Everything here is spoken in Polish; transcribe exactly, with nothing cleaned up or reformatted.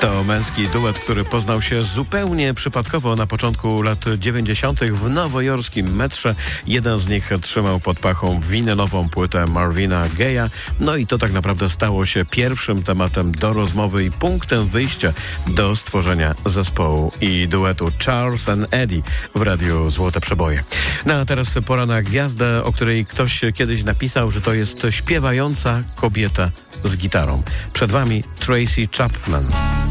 To męski duet, który poznał się zupełnie przypadkowo na początku lat dziewięćdziesiątych w nowojorskim metrze. Jeden z nich trzymał pod pachą winylową płytę Marvina Gaye'a. No i to tak naprawdę stało się pierwszym tematem do rozmowy i punktem wyjścia do stworzenia zespołu i duetu Charles and Eddie w radiu Złote Przeboje. No a teraz pora na gwiazdę, o której ktoś kiedyś napisał, że to jest śpiewająca kobieta z gitarą. Przed wami Tracy Chapman.